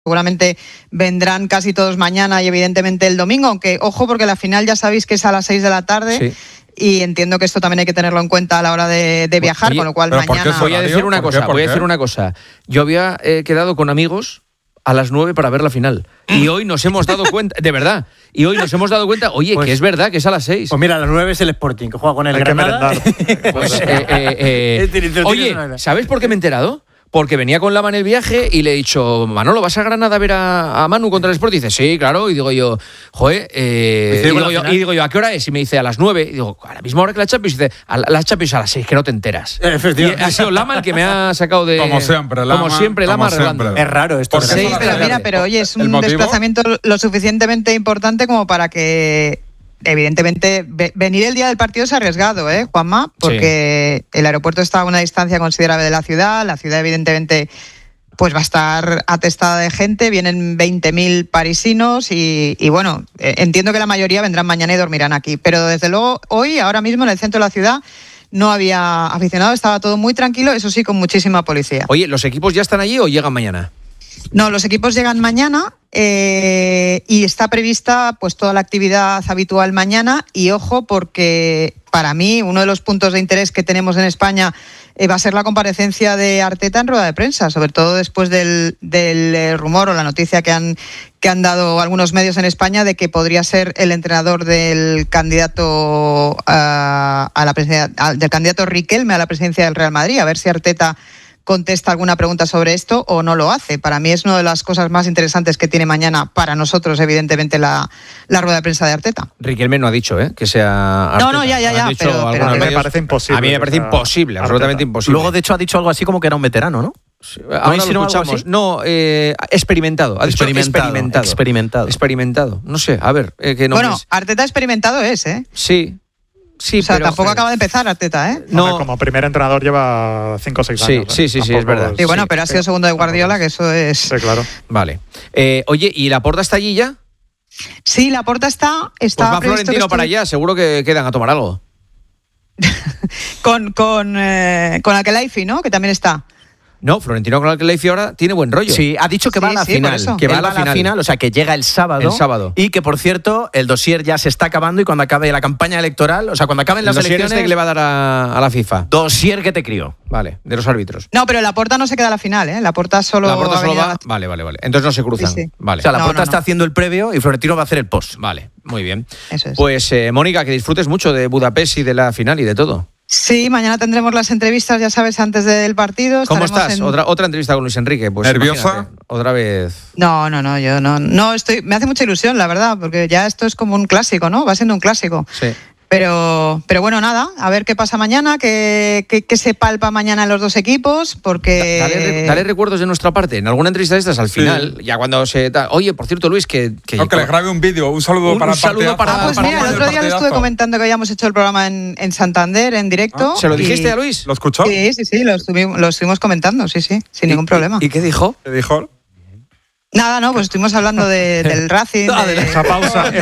Seguramente vendrán casi todos mañana y evidentemente el domingo, aunque ojo porque la final ya sabéis que es a las 6 de la tarde. Sí. Y entiendo que esto también hay que tenerlo en cuenta a la hora de viajar, con lo cual mañana... Voy a decir una cosa. Yo había quedado con amigos a las 9 para ver la final. Y hoy nos hemos dado cuenta, de verdad, oye, pues, que es verdad que es a las 6. Pues mira, a las 9 es el Sporting, que juega con el Granada. Pues, oye, ¿sabes por qué me he enterado? Porque venía con Lama en el viaje y le he dicho, Manolo, ¿vas a Granada a ver a Manu contra el Sporting? Y dice, sí, claro. Y digo yo, ¿a qué hora es? Y me dice, a las 9. Y digo, a la misma hora que la Champions. Y dice, la Champions a las 6, que no te enteras. Efectivamente. Y ha sido Lama el que me ha sacado de... Como siempre, Lama arreglando. Es raro esto. Sí, pero mira, pero oye, es un desplazamiento lo suficientemente importante como para que... Evidentemente, venir el día del partido es arriesgado, Juanma, porque el aeropuerto está a una distancia considerable de la ciudad evidentemente pues va a estar atestada de gente, vienen 20.000 parisinos y bueno, entiendo que la mayoría vendrán mañana y dormirán aquí, pero desde luego hoy, ahora mismo en el centro de la ciudad, no había aficionados, estaba todo muy tranquilo, eso sí, con muchísima policía. Oye, ¿los equipos ya están allí o llegan mañana? No, los equipos llegan mañana y está prevista pues toda la actividad habitual mañana y ojo porque para mí uno de los puntos de interés que tenemos en España va a ser la comparecencia de Arteta en rueda de prensa, sobre todo después del rumor o la noticia que han dado algunos medios en España de que podría ser el entrenador del candidato del candidato Riquelme a la presidencia del Real Madrid, a ver si Arteta contesta alguna pregunta sobre esto o no lo hace. Para mí es una de las cosas más interesantes que tiene mañana para nosotros, evidentemente, la rueda de prensa de Arteta. Riquelme no ha dicho que sea Arteta. No, ya, pero a mí me parece imposible. A mí me parece imposible, absolutamente imposible. Luego, de hecho, ha dicho algo así como que era un veterano, ¿no? Sí, ahora lo escuchamos. No, experimentado. Ha dicho experimentado. No sé, a ver. Bueno, Arteta experimentado es, Sí, o sea, pero, tampoco acaba de empezar Arteta, No, como primer entrenador lleva 5 o 6 años. Sí, es verdad. Sí, bueno, pero ha sido segundo de Guardiola, que eso es... Sí, claro. Vale. Oye, ¿y Laporta está allí ya? Sí, Laporta está... Pues va Florentino para allá, seguro que quedan a tomar algo. con Akelaifi, ¿no? Que también está. No, Florentino con Akelaifi ahora tiene buen rollo. Sí, ha dicho que va a la final. Que va a la final, o sea, que llega el sábado. Y que, por cierto, el dossier ya se está acabando y cuando acabe la campaña electoral, o sea, cuando acaben las elecciones... que le va a dar a la FIFA. Dossier que te crió. Vale, de los árbitros. No, pero Laporta no se queda a la final, Laporta solo va... Vale. Entonces no se cruzan. Sí. Vale. O sea, Laporta está haciendo el previo y Florentino va a hacer el post. Vale, muy bien. Eso es. Pues, Mónica, que disfrutes mucho de Budapest y de la final y de todo. Sí, mañana tendremos las entrevistas, ya sabes, antes del partido. ¿Cómo estás? Otra entrevista con Luis Enrique. Pues, ¿nerviosa? Imagínate, otra vez. No, yo no estoy. Me hace mucha ilusión, la verdad, porque ya esto es como un clásico, ¿no? Va siendo un clásico. Sí. Pero bueno, nada, a ver qué pasa mañana, qué se palpa mañana en los dos equipos, porque... Dale recuerdos de nuestra parte. En alguna entrevista de estas, al final, ya cuando se... Oye, por cierto, Luis, que le grabe un vídeo, un saludo para el partidazo. Pues mira, el otro día le estuve comentando que habíamos hecho el programa en Santander, en directo. ¿Se lo dijiste a Luis? ¿Lo escuchó? Sí, lo estuvimos comentando, sí, sin ningún problema. ¿Y qué dijo? ¿Qué dijo? Nada, pues estuvimos hablando del Racing. Esa pausa.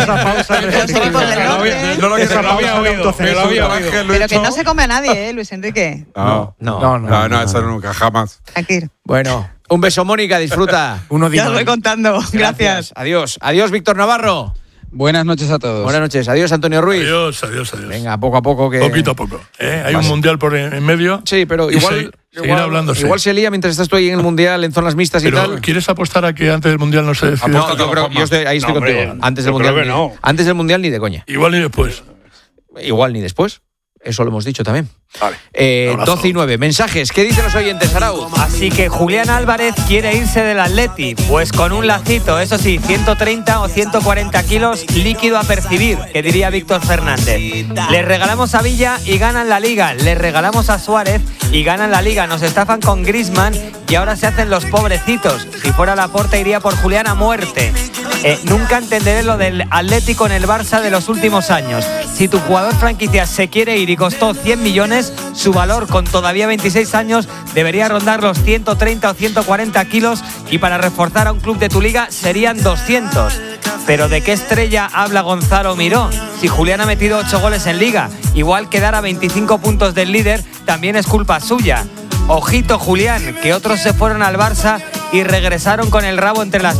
No lo había oído. Pero que no se come a nadie, Luis Enrique. No, eso nunca, jamás. Tranquilo. Bueno, un beso, Mónica, disfruta. Ya lo voy contando. Gracias. Adiós, Víctor Navarro. Buenas noches a todos. Buenas noches. Adiós, Antonio Ruiz. Adiós. Venga, poco a poco que... Poquito a poco. Hay un mundial por en medio. Sí, pero igual se lía mientras estás tú ahí en el mundial, en zonas mixtas y tal. ¿Quieres apostar a que antes del mundial no se decide? No, yo estoy contigo. Antes del mundial ni de coña. Igual ni después. Igual ni después. Eso lo hemos dicho también. Vale. 12:09. Mensajes. ¿Qué dicen los oyentes, Arauz? Así que Julián Álvarez quiere irse del Atleti. Pues con un lacito, eso sí, 130 o 140 kilos líquido a percibir, que diría Víctor Fernández. Les regalamos a Villa y ganan la Liga. Les regalamos a Suárez y ganan la Liga. Nos estafan con Griezmann y ahora se hacen los pobrecitos. Si fuera Laporta iría por Julián a muerte. Nunca entenderé lo del Atlético en el Barça de los últimos años. Si tu jugador franquicia se quiere ir y costó 100 millones, su valor con todavía 26 años debería rondar los 130 o 140 kilos y para reforzar a un club de tu liga serían 200. Pero ¿de qué estrella habla Gonzalo Miró? Si Julián ha metido 8 goles en liga, igual quedar a 25 puntos del líder también es culpa suya. Ojito, Julián, que otros se fueron al Barça y regresaron con el rabo entre las